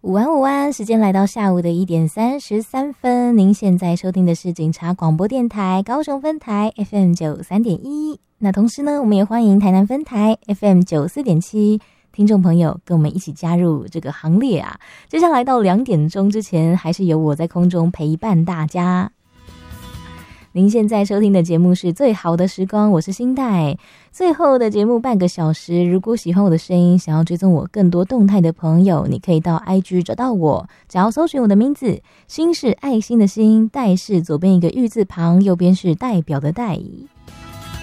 午安午安，时间来到下午的1:33，您现在收听的是警察广播电台高雄分台 FM93.1，那同时呢，我们也欢迎台南分台 FM94.7听众朋友跟我们一起加入这个行列啊。接下来到2点钟之前，还是由我在空中陪伴大家。您现在收听的节目是最好的时光，我是新代。最后的节目半个小时，如果喜欢我的声音，想要追踪我更多动态的朋友，你可以到 IG 找到我，只要搜寻我的名字，心是爱心的心，代是左边一个玉字旁，右边是代表的代。